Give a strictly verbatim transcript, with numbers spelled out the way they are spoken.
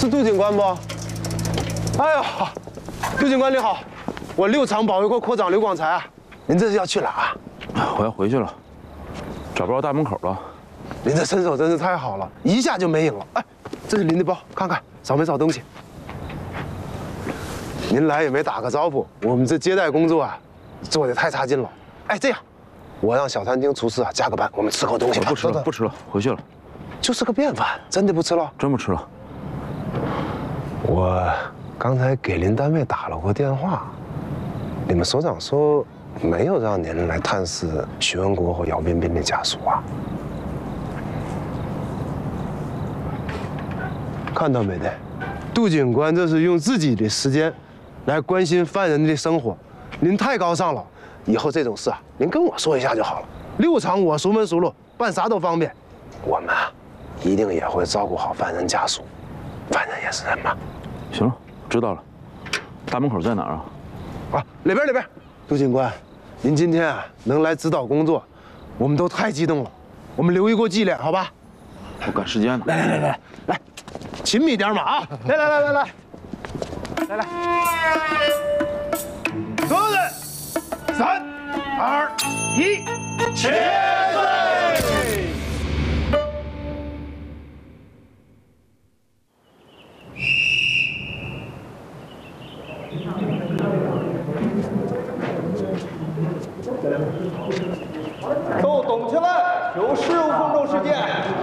是杜警官不？哎呀，杜警官你好，我六厂保卫科科长刘广才啊，您这是要去哪儿？ 我要回去了，找不着大门口了。 您这身手真是太好了，一下就没影了。哎，这是您的包，看看少没少东西。您来也没打个招呼，我们这接待工作啊，做的太差劲了。哎，这样，我让小餐厅厨师啊加个班，我们吃口东西吧。 不吃了，不吃了，回去了。 就是个便饭，真的不吃了？ 真不吃了。 我刚才给您单位打了过电话，你们所长说没有让您来探视徐文国和姚彬彬的家属啊。看到没得？杜警官这是用自己的时间来关心犯人的生活，您太高尚了。以后这种事啊，您跟我说一下就好了。六厂我熟门熟路，办啥都方便。我们啊，一定也会照顾好犯人家属，犯人也是人嘛。 行了，知道了。大门口在哪儿啊？ 啊，里边里边。杜警官，您今天啊能来指导工作，我们都太激动了。我们留一个纪念，好吧？ 我赶时间呢。 来来来来来，勤密点嘛啊！来来来来来，来来，所有人，三、二、一，切队！ 都动起来！有事务工作时间，